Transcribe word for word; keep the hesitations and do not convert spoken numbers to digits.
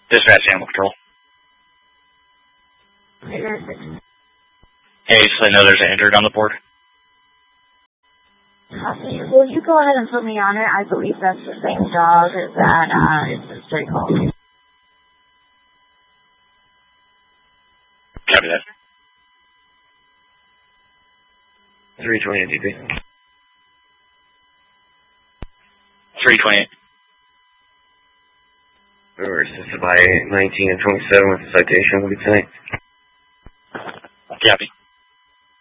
Dispatch Animal Control. Hey, so I know there's an injured on the board. Copy. Will you go ahead and put me on it? I believe that's the same dog that uh, is the stray call. Copy that. three twenty D P. three twenty. We were assisted by nineteen and twenty-seven with the citation. What do you think? Copy.